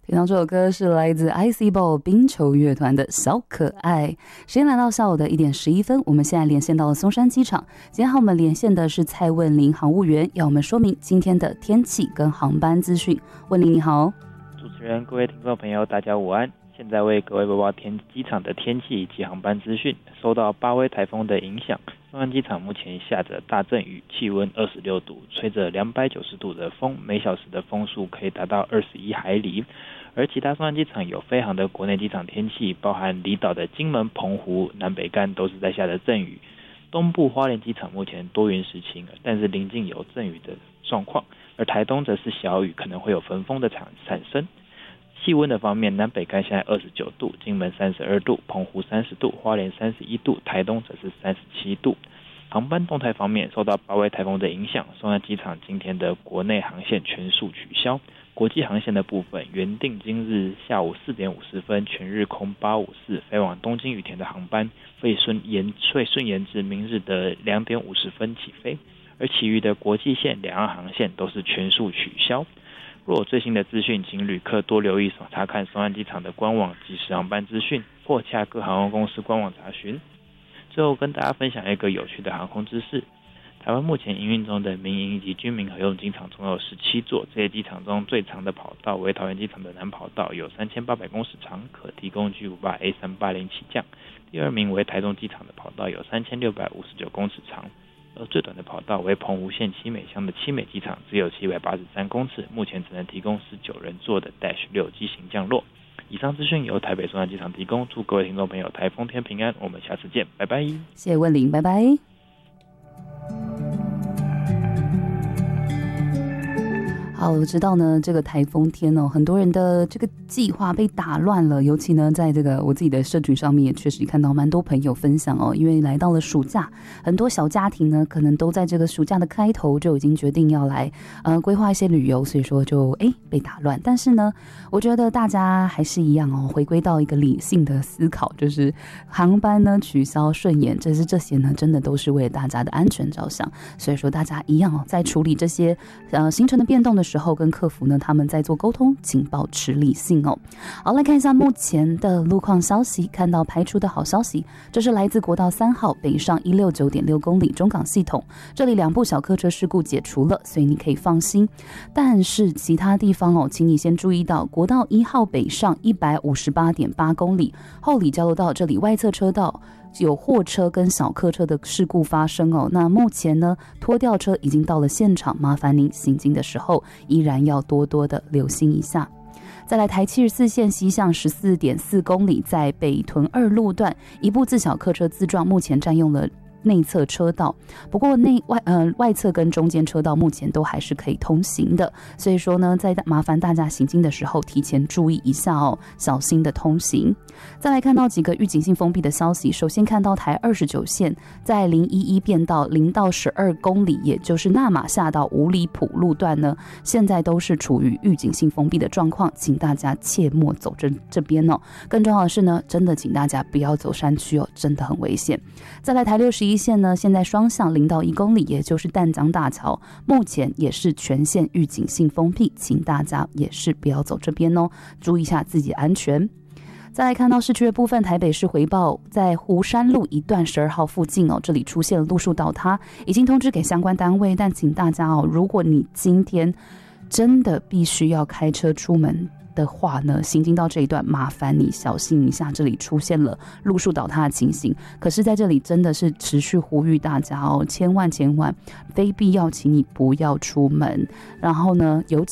听到这首歌是来自 IC Ball 冰球乐团的小可爱。时间来到下午的1点11分，我们现在连线到了松山机场。今天和我们连线的是蔡问玲航务员，要我们说明今天的天气跟航班资讯。问玲你好。 主持人、各位听众朋友大家午安，现在为各位播报机场的天气以及航班资讯。受到巴威台风的影响，松山机场目前下着大阵雨，气温26度，吹着290度的风，每小时的风速可以达到21海里。而其他松山机场有飞航的国内机场天气，包含离岛的金门、澎湖、南北干都是在下着阵雨。东部花莲机场目前多云时晴，但是临近有阵雨的状况，而台东则是小雨，可能会有焚风的产生。气温的方面，南北干现在29度，金门32度，澎湖30度，花莲31度，台东则是37度。航班动态方面，受到巴威台风的影响，松山机场今天的国内航线全数取消。国际航线的部分，原定今日下午4点50分全日空854飞往东京羽田的航班，会顺延至明日的2点50分起飞，而其余的国际线、两岸航线都是全数取消。若有最新的资讯，请旅客多留意查看松山机场的官网及时航班资讯，或洽各航空公司官网查询。最后跟大家分享一个有趣的航空知识。台湾目前营运中的民营以及军民合用机场总有17座，这些机场中最长的跑道为桃园机场的南跑道，有3800公尺长，可提供巨无霸 A380 起降。第二名为台中机场的跑道，有3659公尺长，而最短的跑道为澎湖县七美乡的七美机场，只有783公尺，目前只能提供19人座的 -6 机型降落。以上资讯由台北松山机场提供，祝各位听众朋友台风天平安，我们下次见，拜拜。 谢谢问玲，拜拜。好，我知道呢，这个台风天哦，很多人的这个计划被打乱了，尤其呢，在这个我自己的社群上面，也确实看到蛮多朋友分享哦，因为来到了暑假，很多小家庭呢，可能都在这个暑假的开头就已经决定要来规划一些旅游，所以说就被打乱。但是呢，我觉得大家还是一样哦，回归到一个理性的思考，就是航班呢取消顺延，这些呢，真的都是为了大家的安全着想，所以说大家一样哦，在处理这些行程的变动的时候，跟客服呢他们在做沟通，请保持理性哦。好，来看一下目前的路况消息，看到排除的好消息，这是来自国道3号北上169.6公里中港系统，这里2部小客车事故解除了，所以你可以放心。但是其他地方哦，请你先注意到国道1号北上158.8公里后里交流道，这里外侧车道有货车跟小客车的事故发生哦。那目前呢，拖吊车已经到了现场，麻烦您行经的时候依然要多多的留心一下。再来台74线西向14.4公里，在北屯2路段，一部自小客车自撞，目前占用了内侧车道，不过外侧跟中间车道目前都还是可以通行的，所以说呢，在麻烦大家行经的时候提前注意一下哦，小心的通行。再来看到几个预警性封闭的消息，首先看到台29线在011变道0到12公里，也就是那马下到五里埔路段呢，现在都是处于预警性封闭的状况，请大家切莫走这边哦。更重要的是呢，真的请大家不要走山区哦，真的很危险。再来台61线呢，现在双向0到1公里，也就是淡江大桥，目前也是全线预警性封闭，请大家也是不要走这边哦，注意一下自己安全。再来看到市区的部分，台北市回报在湖山路一段12号附近哦，这里出现了路树倒塌，已经通知给相关单位，但请大家哦，如果你今天真的必须要开车出门的话呢，行经到这一段，麻烦你小心一下，这里出现了路树倒塌的情形。可是在这里真的是持续呼吁大家哦，千万非必要请你不要出门。然后呢，尤其